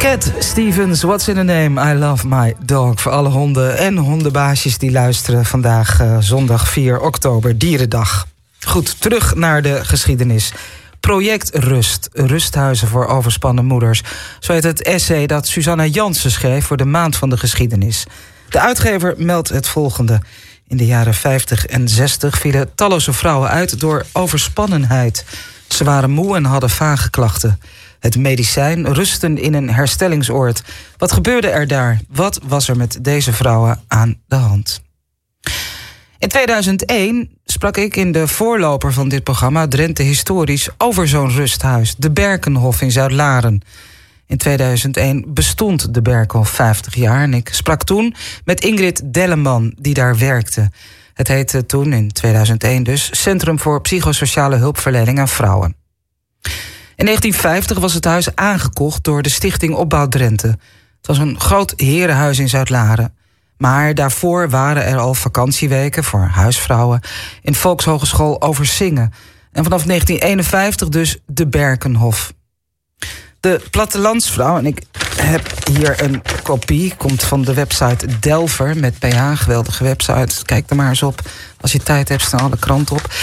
Cat Stevens, What's in a Name? I Love My Dog. Voor alle honden en hondenbaasjes die luisteren. Vandaag zondag 4 oktober, Dierendag. Goed, terug naar de geschiedenis. Project Rust. Rusthuizen voor overspannen moeders. Zo heet het essay dat Susanna Jansen schreef voor de Maand van de Geschiedenis. De uitgever meldt het volgende. In de jaren 50 en 60 vielen talloze vrouwen uit door overspannenheid. Ze waren moe en hadden vage klachten. Het medicijn rusten in een herstellingsoord. Wat gebeurde er daar? Wat was er met deze vrouwen aan de hand? In 2001 sprak ik in de voorloper van dit programma, Drenthe Historisch, over zo'n rusthuis, de Berkenhof in Zuidlaren. In 2001 bestond de Berkenhof 50 jaar en ik sprak toen met Ingrid Delleman, die daar werkte. Het heette toen, in 2001 dus, Centrum voor Psychosociale Hulpverlening aan Vrouwen. In 1950 was het huis aangekocht door de Stichting Opbouw Drenthe. Het was een groot herenhuis in Zuidlaren. Maar daarvoor waren er al vakantieweken voor huisvrouwen in Volkshogeschool Oversingen. En vanaf 1951 dus de Berkenhof. De plattelandsvrouw, en ik heb hier een kopie, komt van de website Delver met PH, geweldige website. Kijk er maar eens op. Als je tijd hebt, staan alle kranten op.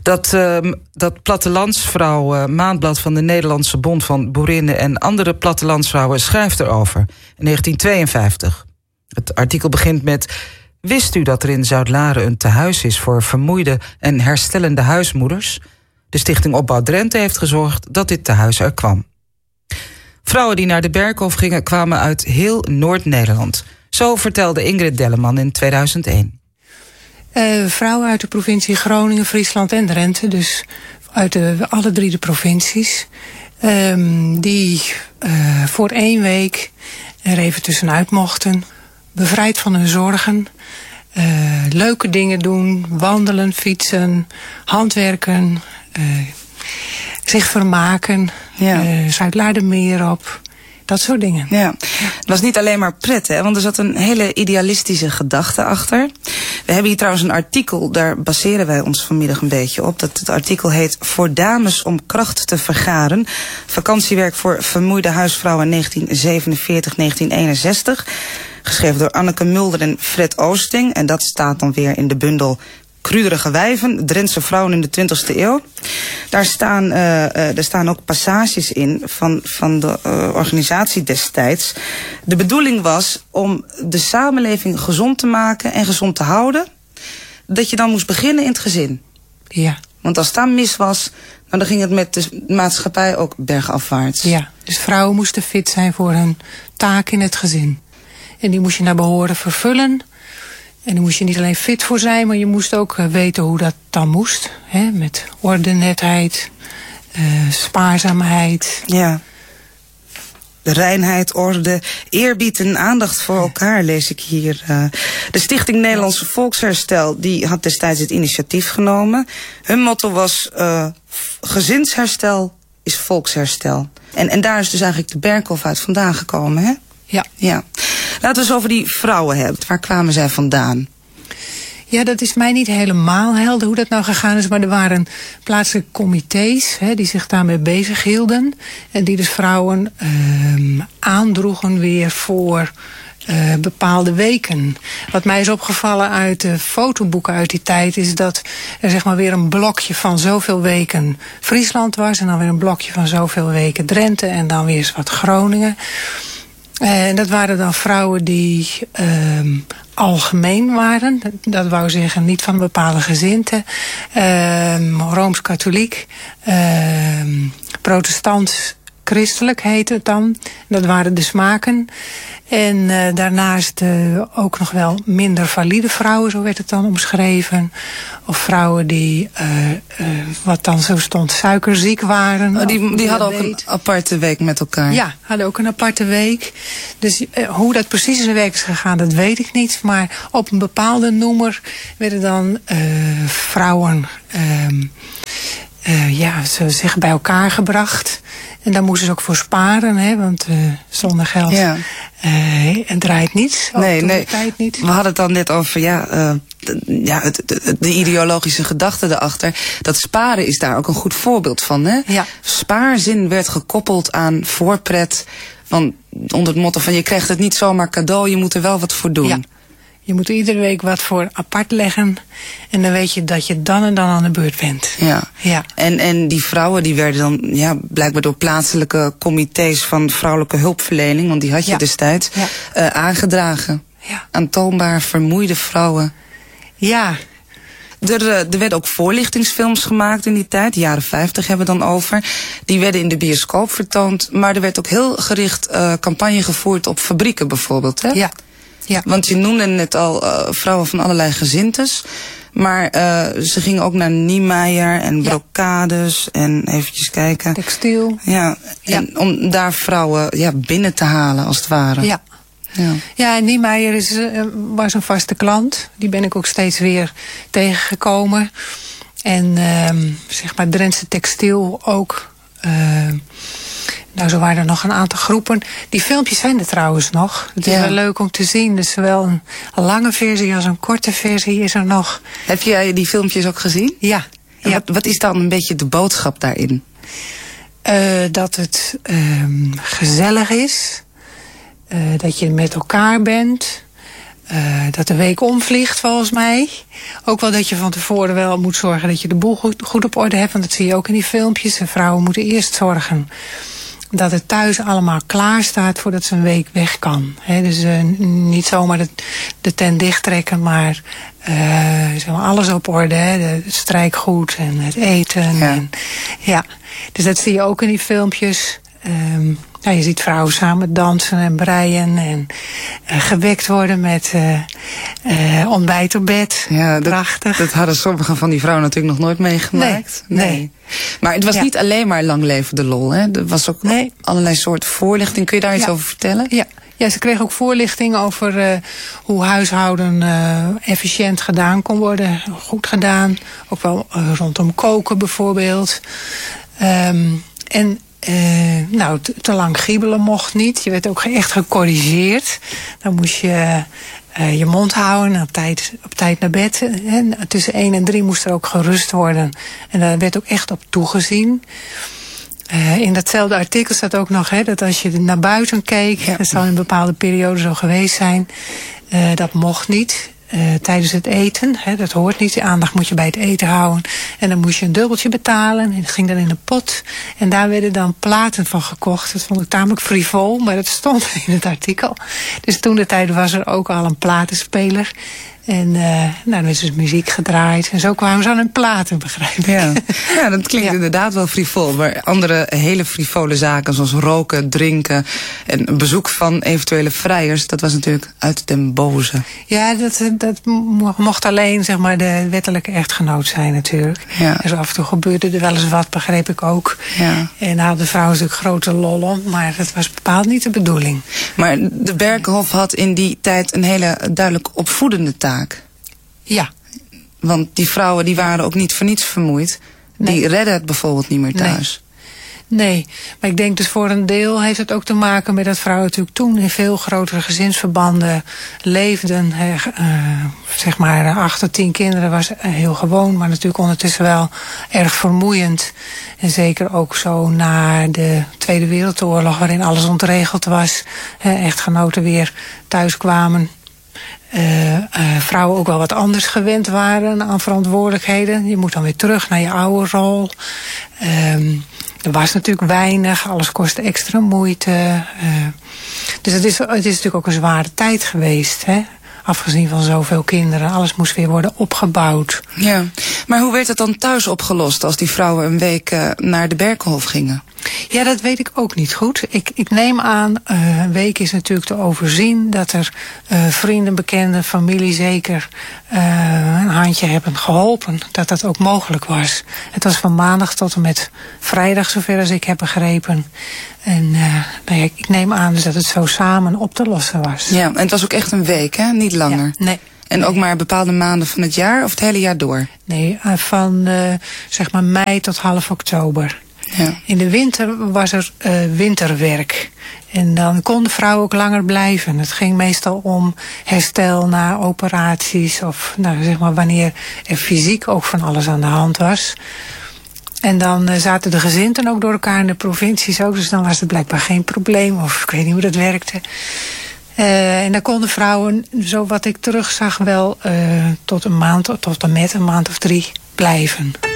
Dat plattelandsvrouw maandblad van de Nederlandse Bond van Boerinnen en andere plattelandsvrouwen schrijft erover. In 1952. Het artikel begint met: wist u dat er in Zuidlaren een tehuis is voor vermoeide en herstellende huismoeders? De Stichting Opbouw Drenthe heeft gezorgd dat dit tehuis er kwam. Vrouwen die naar de Berkenhof gingen kwamen uit heel Noord-Nederland. Zo vertelde Ingrid Delleman in 2001. Vrouwen uit de provincie Groningen, Friesland en Drenthe. Dus uit alle 3 de provincies. Die voor 1 week er even tussenuit mochten. Bevrijd van hun zorgen. Leuke dingen doen. Wandelen, fietsen, handwerken. Zich vermaken. Ja. Zuidlaardermeer op. Dat soort dingen. Ja, het was niet alleen maar pret, hè, want er zat een hele idealistische gedachte achter. We hebben hier trouwens een artikel, daar baseren wij ons vanmiddag een beetje op. Het artikel heet Voor dames om kracht te vergaren. Vakantiewerk voor vermoeide huisvrouwen 1947-1961. Geschreven door Anneke Mulder en Fred Oosting. En dat staat dan weer in de bundel Kruderige wijven, Drentse vrouwen in de 20e eeuw. Daar staan ook passages in van de organisatie destijds. De bedoeling was om de samenleving gezond te maken en gezond te houden. Dat je dan moest beginnen in het gezin. Ja. Want als dat mis was, dan ging het met de maatschappij ook bergafwaarts. Ja, dus vrouwen moesten fit zijn voor hun taak in het gezin. En die moest je naar behoren vervullen. En daar moest je niet alleen fit voor zijn, maar je moest ook weten hoe dat dan moest. Hè? Met orde, netheid, spaarzaamheid. Ja. De reinheid, orde, eerbied en aandacht voor elkaar, lees ik hier. De Stichting Nederlandse Volksherstel die had destijds het initiatief genomen. Hun motto was gezinsherstel is volksherstel. En daar is dus eigenlijk de Berkenhof uit vandaan gekomen, hè? Ja. Laten we eens over die vrouwen hebben. Waar kwamen zij vandaan? Ja, dat is mij niet helemaal helder hoe dat nou gegaan is. Maar er waren plaatselijke comité's die zich daarmee bezig hielden. En die dus vrouwen aandroegen weer voor bepaalde weken. Wat mij is opgevallen uit de fotoboeken uit die tijd is dat er zeg maar weer een blokje van zoveel weken Friesland was. En dan weer een blokje van zoveel weken Drenthe. En dan weer eens wat Groningen. En dat waren dan vrouwen die algemeen waren. Dat wou zeggen niet van bepaalde gezindte. Rooms-katholiek. Protestants-christelijk heette het dan. Dat waren de smaken. En daarnaast ook nog wel minder valide vrouwen, zo werd het dan omschreven. Of vrouwen die, wat dan zo stond, suikerziek waren. Oh, die hadden ook een aparte week met elkaar? Ja, hadden ook een aparte week. Dus hoe dat precies in zijn werk is gegaan, dat weet ik niet. Maar op een bepaalde noemer werden dan vrouwen zo zeggen, bij elkaar gebracht. En daar moesten ze ook voor sparen, want zonder geld En draait niet. Nee. Niet. We hadden het dan net over de ideologische gedachte erachter. Dat sparen is daar ook een goed voorbeeld van. Hè? Ja. Spaarzin werd gekoppeld aan voorpret. Want onder het motto van je krijgt het niet zomaar cadeau, je moet er wel wat voor doen. Ja. Je moet er iedere week wat voor apart leggen. En dan weet je dat je dan en dan aan de beurt bent. Ja. En die vrouwen die werden dan blijkbaar door plaatselijke comité's van vrouwelijke hulpverlening, want die had je destijds, aangedragen. Ja. Aantoonbaar vermoeide vrouwen. Ja. Er werden ook voorlichtingsfilms gemaakt in die tijd, de jaren 50 hebben we dan over. Die werden in de bioscoop vertoond, maar er werd ook heel gericht campagne gevoerd op fabrieken bijvoorbeeld. Hè? Ja. Want je noemde net al vrouwen van allerlei gezindtes. Maar ze gingen ook naar Niemeyer en brocades en eventjes kijken. Textiel. Ja, en om daar vrouwen binnen te halen als het ware. Ja, en Niemeyer was een vaste klant. Die ben ik ook steeds weer tegengekomen. En zeg maar Drentse Textiel ook. Zo waren er nog een aantal groepen. Die filmpjes zijn er trouwens nog. Het is wel leuk om te zien. Dus zowel een lange versie als een korte versie is er nog. Heb jij die filmpjes ook gezien? Ja. Wat is dan een beetje de boodschap daarin? Dat het gezellig is. Dat je met elkaar bent. Dat de week omvliegt volgens mij. Ook wel dat je van tevoren wel moet zorgen dat je de boel goed op orde hebt. Want dat zie je ook in die filmpjes. De vrouwen moeten eerst zorgen dat het thuis allemaal klaar staat voordat ze een week weg kan. Dus niet zomaar de tent dichttrekken, maar alles op orde. Het strijkgoed en het eten. Dus dat zie je ook in die filmpjes. Je ziet vrouwen samen dansen en breien en gewekt worden met ontbijt op bed. Ja, prachtig. Dat hadden sommige van die vrouwen natuurlijk nog nooit meegemaakt. Nee. Maar het was niet alleen maar lang leven de lol. Hè? Er was ook allerlei soorten voorlichting. Kun je daar iets over vertellen? Ja, ze kregen ook voorlichting over hoe huishouden efficiënt gedaan kon worden. Goed gedaan. Ook wel rondom koken bijvoorbeeld. Te lang giebelen mocht niet. Je werd ook echt gecorrigeerd. Dan moest je je mond houden, op tijd naar bed. Tussen 1 en 3 moest er ook gerust worden. En daar werd ook echt op toegezien. In datzelfde artikel staat ook nog dat als je naar buiten keek, dat zal in een bepaalde periode zo geweest zijn, dat mocht niet. Tijdens het eten, dat hoort niet. De aandacht moet je bij het eten houden. En dan moest je een dubbeltje betalen. En dat ging dan in een pot. En daar werden dan platen van gekocht. Dat vond ik tamelijk frivol, maar dat stond in het artikel. Dus toen de tijd was er ook al een platenspeler. En dan is dus muziek gedraaid. En zo kwamen ze aan hun platen, begrijp ik. Ja, dat klinkt inderdaad wel frivol. Maar andere hele frivole zaken, zoals roken, drinken en bezoek van eventuele vrijers, dat was natuurlijk uit den boze. Ja, dat mocht alleen zeg maar de wettelijke echtgenoot zijn natuurlijk. Ja. Dus af en toe gebeurde er wel eens wat, begreep ik ook. Ja. En daar hadden vrouwen natuurlijk grote lol om, maar dat was bepaald niet de bedoeling. Maar de Berkenhof had in die tijd een hele duidelijk opvoedende taak. Ja. Want die vrouwen die waren ook niet voor niets vermoeid. Die redden het bijvoorbeeld niet meer thuis. Nee, maar ik denk dus voor een deel heeft het ook te maken met dat vrouwen natuurlijk toen in veel grotere gezinsverbanden leefden. Zeg maar 8 tot 10 kinderen was heel gewoon, maar natuurlijk ondertussen wel erg vermoeiend. En zeker ook zo na de Tweede Wereldoorlog, waarin alles ontregeld was. Echtgenoten weer thuis kwamen. Vrouwen ook wel wat anders gewend waren aan verantwoordelijkheden. Je moet dan weer terug naar je oude rol. Er was natuurlijk weinig, alles kostte extra moeite. Dus het is natuurlijk ook een zware tijd geweest, hè? Afgezien van zoveel kinderen. Alles moest weer worden opgebouwd. Ja, maar hoe werd het dan thuis opgelost als die vrouwen een week naar de Berkenhof gingen? Ja, dat weet ik ook niet goed. Ik neem aan, een week is natuurlijk te overzien dat er vrienden, bekenden, familie zeker een handje hebben geholpen. Dat dat ook mogelijk was. Het was van maandag tot en met vrijdag, zover als ik heb begrepen. En ik neem aan dus dat het zo samen op te lossen was. Ja, en het was ook echt een week, hè? Niet langer. Ja, nee. En ook maar bepaalde maanden van het jaar of het hele jaar door? Nee, van zeg maar mei tot half oktober. Ja. In de winter was er winterwerk. En dan konden vrouwen ook langer blijven. Het ging meestal om herstel na operaties. Of zeg maar wanneer er fysiek ook van alles aan de hand was. En dan zaten de gezinten ook door elkaar in de provincies ook. Dus dan was het blijkbaar geen probleem. Of ik weet niet hoe dat werkte. En dan konden vrouwen, zo wat ik terugzag, wel tot en met een maand of 3 blijven.